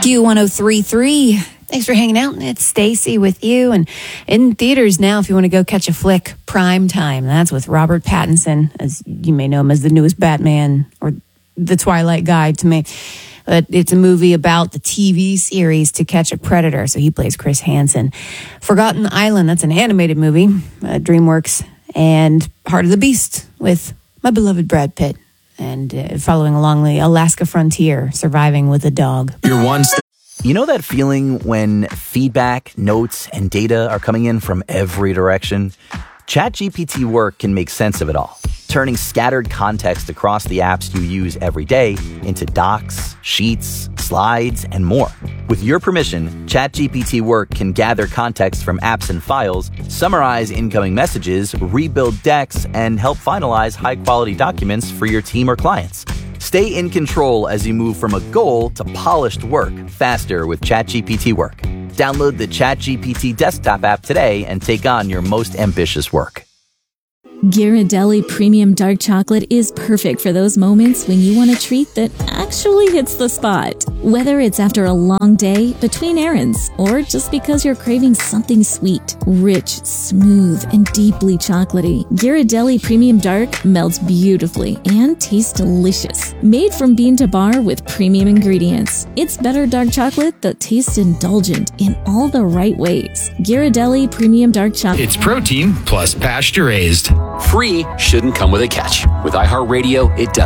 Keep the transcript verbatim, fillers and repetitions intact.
Q one oh three point three. Thanks for hanging out. It's Stacy with you. And in theaters now, if you want to go catch a flick, Prime Time. That's with Robert Pattinson, as you may know him as the newest Batman or the Twilight guy to me. But it's a movie about the T V series To Catch a Predator. So he plays Chris Hansen. Forgotten Island, that's an animated movie, uh, DreamWorks. And Heart of the Beast with my beloved Brad Pitt. And uh, following along the Alaska frontier, surviving with a dog. You're one st- You know that feeling when feedback, notes, and data are coming in from every direction? ChatGPT Work can make sense of it all, turning scattered context across the apps you use every day into docs, sheets, slides, and more. With your permission, ChatGPT Work can gather context from apps and files, summarize incoming messages, rebuild decks, and help finalize high-quality documents for your team or clients. Stay in control as you move from a goal to polished work faster with ChatGPT Work. Download the ChatGPT desktop app today and take on your most ambitious work. Ghirardelli Premium Dark Chocolate is perfect for those moments when you want a treat that actually hits the spot. Whether it's after a long day, between errands, or just because you're craving something sweet, rich, smooth, and deeply chocolatey, Ghirardelli Premium Dark melts beautifully and tastes delicious. Made from bean to bar with premium ingredients, it's better dark chocolate that tastes indulgent in all the right ways. Ghirardelli Premium Dark Chocolate. It's protein plus pasture raised. Free shouldn't come with a catch. With iHeartRadio, it does.